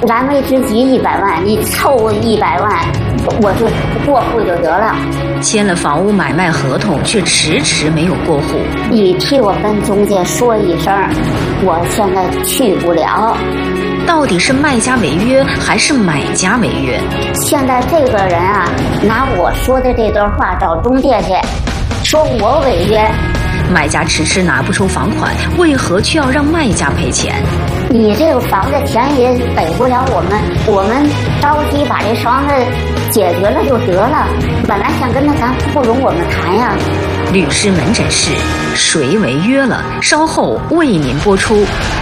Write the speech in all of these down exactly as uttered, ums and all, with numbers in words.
燃眉之急一百万，你凑一百万，我就过户就得了。 签了房屋买卖合同，却迟迟没有过户。 你替我跟中介说一声，我现在去不了。 到底是卖家违约还是买家违约？ 现在这个人啊，拿我说的这段话找中介去，说我违约。 买家迟迟拿不出房款，为何却要让卖家赔钱？ 你这个房子钱也给不了我们，我们着急把这房子解决了就得了。本来想跟他谈，不容我们谈呀。 律师门诊室，谁违约了？稍后为您播出。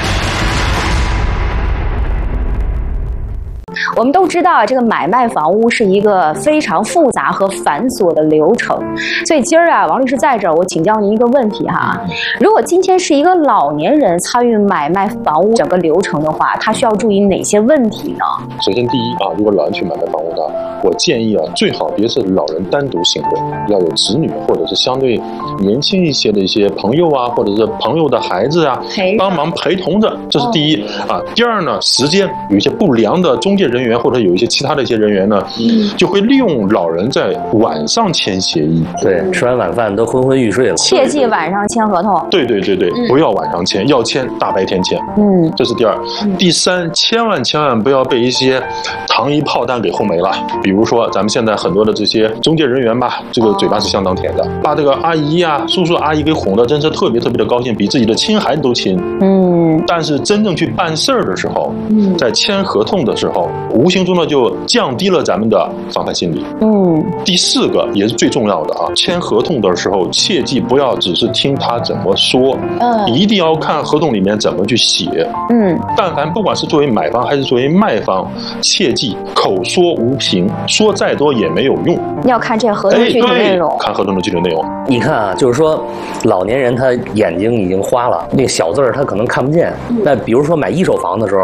我们都知道，这个买卖房屋是一个非常复杂和繁琐的流程，所以今儿啊，王律师在这儿，我请教您一个问题哈：如果今天是一个老年人参与买卖房屋整个流程的话，他需要注意哪些问题呢？ 首先，第一啊，如果老人去买卖房屋的，我建议啊，最好别是老人单独行为，要有子女或者是相对年轻一些的一些朋友啊，或者是朋友的孩子啊，帮忙陪同着，这是第一、哦、啊。第二呢，时间有一些不良的中介人员或者有一些其他的一些人员呢，嗯、就会利用老人在晚上签协议。 对，吃完晚饭都昏昏欲睡了。 切记晚上签合同。 对对对对，嗯、不要晚上签，要签大白天签。嗯，这是第二。嗯、第三，千万千万不要被一些糖衣炮弹给轰没了。比如说，咱们现在很多的这些中介人员吧，这个嘴巴是相当甜的，把这个阿姨啊、叔叔阿姨给哄得真是特别特别的高兴，比自己的亲孩子都亲。嗯，但是真正去办事儿的时候，嗯，在签合同的时候，无形中呢就降低了咱们的防范心理。嗯，第四个也是最重要的啊，签合同的时候切记不要只是听他怎么说，嗯，一定要看合同里面怎么去写。嗯，但凡不管是作为买方还是作为卖方，切记口说无凭，说再多也没有用。 要看这合同具体内容， 看合同的具体内容。 你看啊，就是说老年人他眼睛已经花了，那个小字儿他可能看不见。嗯、那比如说买一手房的时候，